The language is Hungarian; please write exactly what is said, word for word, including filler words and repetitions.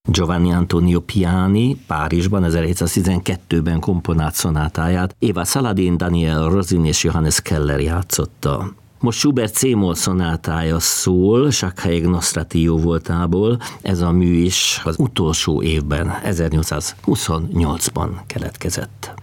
Giovanni Antonio Piani Párizsban ezerhétszáztizenkettőben komponált szonátáját Eva Saladin, Daniel Rosin és Johannes Keller játszotta. Most Schubert C-moll szonátája szól, Szakhelyeg Nostratio voltából, ez a mű is az utolsó évben, ezernyolcszázhuszonnyolcban keletkezett.